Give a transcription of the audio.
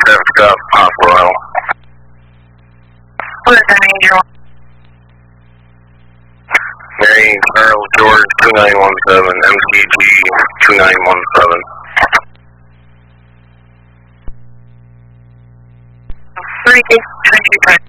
Travis Scott, Hospital. What is that, Angel? Mary Charles George 2917, MCG 2917. 3, 22,